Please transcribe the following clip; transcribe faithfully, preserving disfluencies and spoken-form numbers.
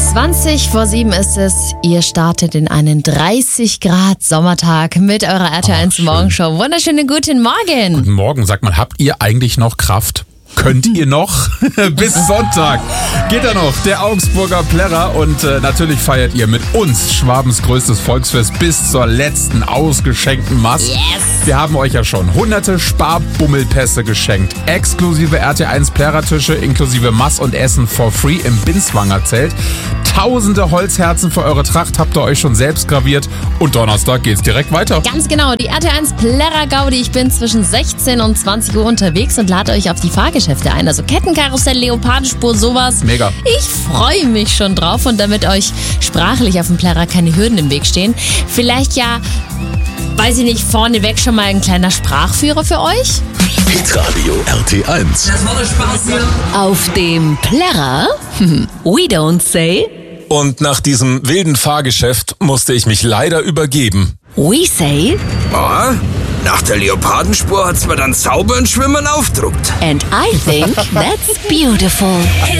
zwanzig vor sieben ist es. Ihr startet in einen dreißig Grad Sommertag mit eurer R T L eins Morgenshow. Wunderschönen guten Morgen. Guten Morgen. Sag mal, habt ihr eigentlich noch Kraft? Könnt ihr noch? Bis Sonntag geht er noch, der Augsburger Plärrer. Und äh, natürlich feiert ihr mit uns Schwabens größtes Volksfest bis zur letzten ausgeschenkten Mast. Yes. Wir haben euch ja schon hunderte Sparbummelpässe geschenkt. Exklusive R T eins Plärrertische inklusive Mass und Essen for free im Binswanger Zelt. Tausende Holzherzen für eure Tracht habt ihr euch schon selbst graviert. Und Donnerstag geht's direkt weiter. Ganz genau, die R T eins Plärrer Gaudi. Ich bin zwischen sechzehn und zwanzig Uhr unterwegs und lade euch auf die Fahrgeschäfte ein. Also Kettenkarussell, Leopardenspur, sowas. Mega. Ich freue mich schon drauf. Und damit euch sprachlich auf dem Plärrer keine Hürden im Weg stehen, vielleicht ja, weiß ich nicht, vorneweg schon mal ein kleiner Sprachführer für euch? Hitradio R T eins. Das war der Spaß hier. Auf dem Plärrer? We don't say. Und nach diesem wilden Fahrgeschäft musste ich mich leider übergeben. We say. Oh, nach der Leopardenspur hat's mir dann sauber und Schwimmen aufgedruckt. And I think that's beautiful.